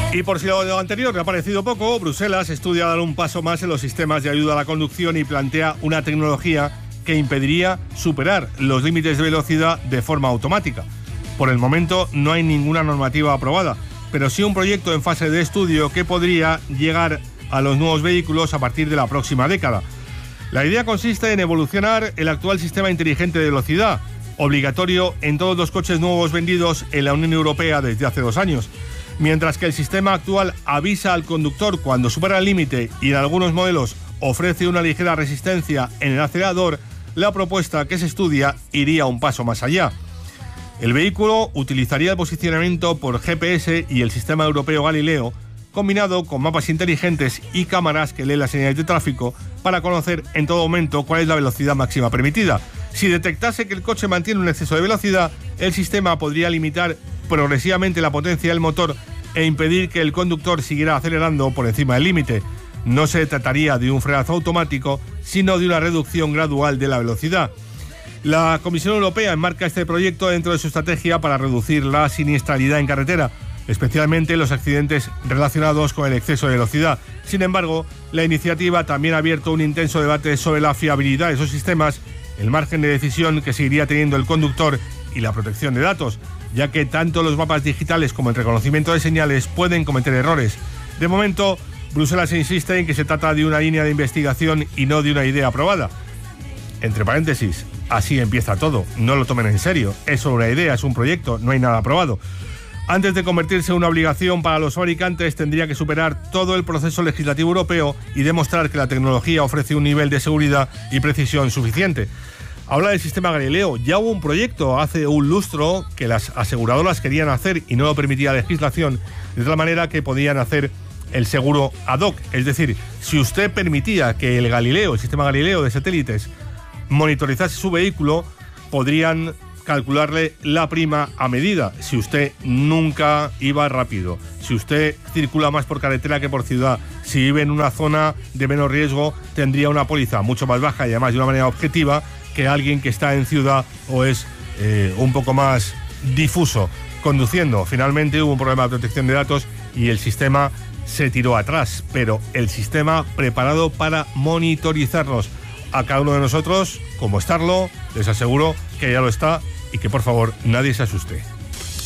Y por si lo anterior le ha parecido poco, Bruselas estudia dar un paso más en los sistemas de ayuda a la conducción y plantea una tecnología que impediría superar los límites de velocidad de forma automática. Por el momento no hay ninguna normativa aprobada, pero sí un proyecto en fase de estudio que podría llegar a los nuevos vehículos a partir de la próxima década. La idea consiste en evolucionar el actual sistema inteligente de velocidad, obligatorio en todos los coches nuevos vendidos en la Unión Europea desde hace 2 años. Mientras que el sistema actual avisa al conductor cuando supera el límite y en algunos modelos ofrece una ligera resistencia en el acelerador, la propuesta que se estudia iría un paso más allá. El vehículo utilizaría el posicionamiento por GPS y el sistema europeo Galileo, combinado con mapas inteligentes y cámaras que leen las señales de tráfico para conocer en todo momento cuál es la velocidad máxima permitida. Si detectase que el coche mantiene un exceso de velocidad, el sistema podría limitar progresivamente la potencia del motor e impedir que el conductor siguiera acelerando por encima del límite. No se trataría de un frenazo automático, sino de una reducción gradual de la velocidad. La Comisión Europea enmarca este proyecto dentro de su estrategia para reducir la siniestralidad en carretera, especialmente los accidentes relacionados con el exceso de velocidad. Sin embargo, la iniciativa también ha abierto un intenso debate sobre la fiabilidad de esos sistemas, el margen de decisión que seguiría teniendo el conductor y la protección de datos, ya que tanto los mapas digitales como el reconocimiento de señales pueden cometer errores. De momento, Bruselas insiste en que se trata de una línea de investigación y no de una idea aprobada. Entre paréntesis, así empieza todo, no lo tomen en serio, es solo una idea, es un proyecto, no hay nada aprobado. Antes de convertirse en una obligación para los fabricantes, tendría que superar todo el proceso legislativo europeo y demostrar que la tecnología ofrece un nivel de seguridad y precisión suficiente. Habla del sistema Galileo. Ya hubo un proyecto hace un lustro que las aseguradoras querían hacer y no lo permitía la legislación, de tal manera que podían hacer el seguro ad hoc. Es decir, si usted permitía que el Galileo, el sistema Galileo de satélites, monitorizase su vehículo, podrían calcularle la prima a medida. Si usted nunca iba rápido, si usted circula más por carretera que por ciudad, si vive en una zona de menos riesgo, tendría una póliza mucho más baja y además de una manera objetiva que alguien que está en ciudad o es un poco más difuso conduciendo. Finalmente hubo un problema de protección de datos y el sistema se tiró atrás, pero el sistema preparado para monitorizarnos a cada uno de nosotros, como estarlo, les aseguro que ya lo está y que por favor nadie se asuste.